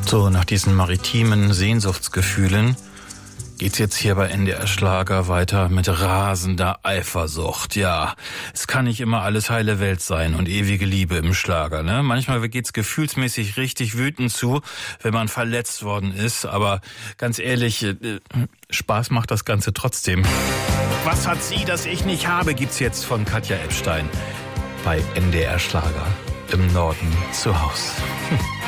So, nach diesen maritimen Sehnsuchtsgefühlen geht's jetzt hier bei NDR Schlager weiter mit rasender Eifersucht. Ja, es kann nicht immer alles heile Welt sein und ewige Liebe im Schlager, ne? Manchmal geht's gefühlsmäßig richtig wütend zu, wenn man verletzt worden ist. Aber ganz ehrlich, Spaß macht das Ganze trotzdem. Was hat sie, das ich nicht habe, gibt's jetzt von Katja Epstein bei NDR Schlager im Norden zu Haus.